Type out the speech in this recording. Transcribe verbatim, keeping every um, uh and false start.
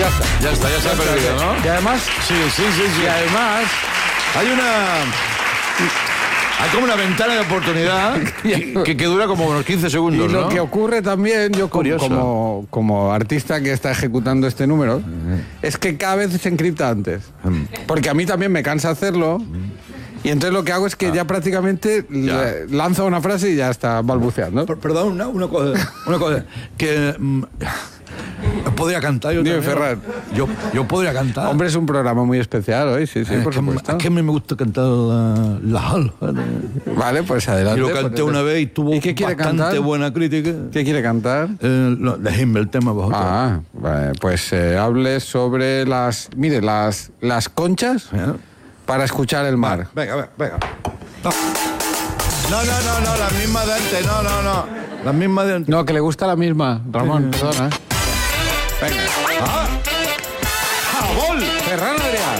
Ya está. Ya está, ya se ha perdido, ¿no? Y además... Sí, sí, sí, sí. Y además... Hay una... Hay como una ventana de oportunidad que, que, que dura como unos quince segundos, Y lo ¿no? que ocurre también, yo como, como, como artista que está ejecutando este número, uh-huh. es que cada vez se encripta antes. Uh-huh. Porque a mí también me cansa hacerlo. Uh-huh. Y entonces lo que hago es que ah. ya prácticamente ya. lanzo una frase y ya está balbuceando. Perdón, una, una cosa. Una cosa. Que... Mm, ¿podría cantar yo Dime, Ferran. Yo, yo podría cantar. Hombre, es un programa muy especial hoy, sí, sí, es por que, supuesto. Es que a mí me gusta cantar la, la alfa. Vale, pues adelante. Y lo canté una vez y tuvo ¿Y qué quiere bastante cantar? buena crítica. ¿Qué quiere cantar? Eh, lo, dejadme el tema vosotros. Ah, vale, pues eh, hable sobre las... Mire, las, las conchas ¿Eh? para escuchar el mar. Venga, venga, venga. No. No, no, no, no, la misma de antes, no, no, no. La misma de antes. No, que le gusta la misma, Ramón, perdona. Venga. ¡Ah! ¡Jabol! Ferran Adrià.